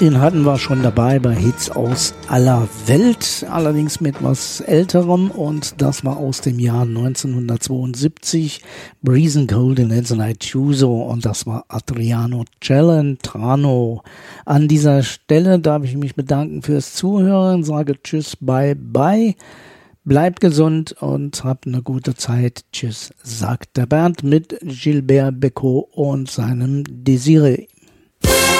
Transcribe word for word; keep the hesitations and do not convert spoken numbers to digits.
Den hatten wir schon dabei bei Hits aus aller Welt, allerdings mit was älterem, und das war aus dem Jahr neunzehnhundertzweiundsiebzig, Breezing Cold in Elsenite Chuso, und das war Adriano Celentano. An dieser Stelle darf ich mich bedanken fürs Zuhören, sage Tschüss, bye bye, bleibt gesund und habt eine gute Zeit. Tschüss, sagt der Bernd mit Gilbert Bécaud und seinem Désiré.